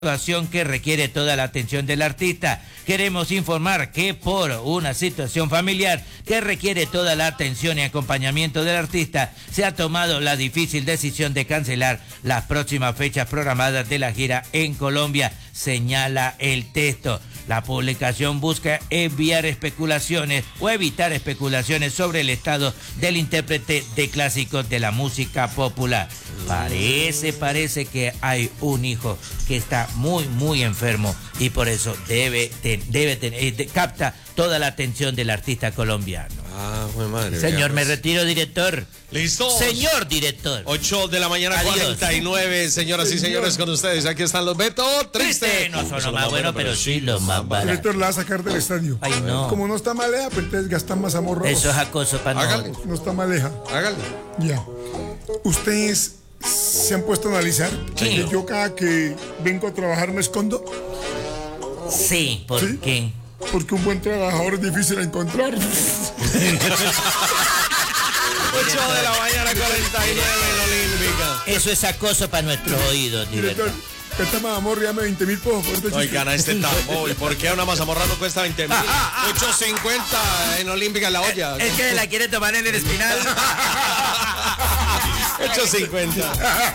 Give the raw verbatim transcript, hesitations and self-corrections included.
situación que requiere toda la atención del artista. Queremos informar que por una situación familiar que requiere toda la atención y acompañamiento del artista, se ha tomado la difícil decisión de cancelar las próximas fechas programadas de la gira en Colombia, señala el texto. La publicación busca enviar especulaciones o evitar especulaciones sobre el estado del intérprete de clásicos de la música popular. Parece, parece que hay un hijo que está muy, muy enfermo y por eso debe, ten, debe tener, capta toda la atención del artista colombiano. Ah, fue madre. Señor, me retiro, director. ¿Listo? Señor director. ocho de la mañana, Adiós. cuarenta y nueve. Señoras y señores, con ustedes, aquí están los Beto. Triste. Triste, no son lo más bueno, pero sí lo más barato. El director la va a sacar del estadio. Ay, no. Como no está maleja, pues entonces gastan más amor. Eso es acoso para Hágale. no. No está maleja. Hágale. Ya. Ustedes se han puesto a analizar Sí. que yo cada que vengo a trabajar me escondo, Sí, ¿por ¿Sí? qué? porque un buen trabajador es difícil de encontrar. ocho de la mañana, cuarenta y nueve en Olímpica. Eso es acoso para nuestros oídos, Director, director. esta mamorra llame veinte mil pesos por este chiste. Oigan, a este tambo. ¿Y por qué una mazamorra no cuesta veinte mil? ocho cincuenta en Olímpica en la olla. Es que la quiere tomar en el espinal. ocho cincuenta.